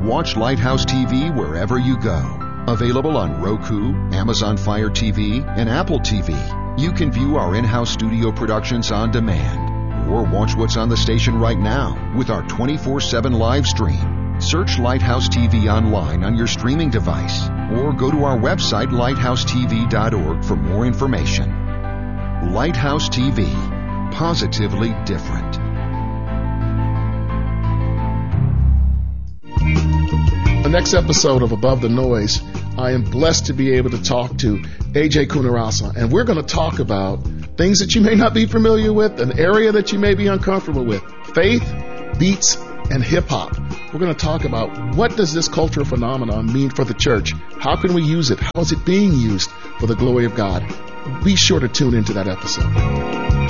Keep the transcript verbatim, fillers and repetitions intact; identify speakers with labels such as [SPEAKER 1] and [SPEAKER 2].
[SPEAKER 1] Watch Lighthouse T V wherever you go. Available on Roku, Amazon Fire T V, and Apple T V. You can view our in-house studio productions on demand, or watch what's on the station right now with our twenty-four seven live stream. Search Lighthouse T V online on your streaming device, or go to our website, lighthouse t v dot org, for more information. Lighthouse T V. Positively different.
[SPEAKER 2] The next episode of Above the Noise, I am blessed to be able to talk to A J Kunarasa, and we're going to talk about things that you may not be familiar with, an area that you may be uncomfortable with, faith, beats, and hip-hop. We're going to talk about what does this cultural phenomenon mean for the church? How can we use it? How is it being used for the glory of God? Be sure to tune into that episode.